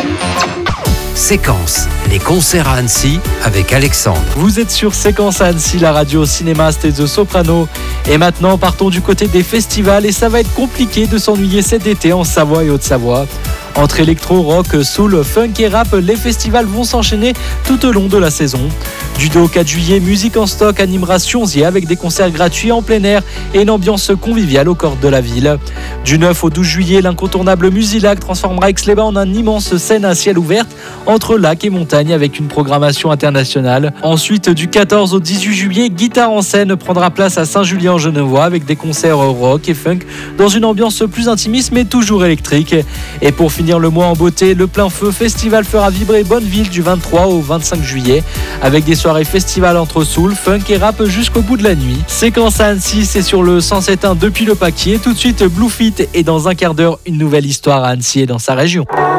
Séquence, les concerts à Annecy avec Alexandre. Vous êtes sur Séquence à Annecy, la radio cinéma, c'était The Soprano. Et maintenant, partons du côté des festivals et ça va être compliqué de s'ennuyer cet été en Savoie et Haute-Savoie. Entre électro, rock, soul, funk et rap, les festivals vont s'enchaîner tout au long de la saison. Du 2 au 4 juillet, musique en stock animera Sionzier avec des concerts gratuits en plein air et une ambiance conviviale au cœur de la ville. Du 9 au 12 juillet, l'incontournable Musilac transformera Aix-les-Bains en une immense scène à ciel ouvert entre lac et montagne avec une programmation internationale. Ensuite, du 14 au 18 juillet, Guitare en scène prendra place à Saint-Julien-en-Genevois avec des concerts rock et funk dans une ambiance plus intimiste mais toujours électrique. Et pour finir le mois en beauté, le Plein Feu Festival fera vibrer Bonneville du 23 au 25 juillet avec des soirées festival entre soul, funk et rap jusqu'au bout de la nuit. Séquence à Annecy, c'est sur le 107.1 depuis le Paquier. Tout de suite Bluefit et dans un quart d'heure, une nouvelle histoire à Annecy et dans sa région.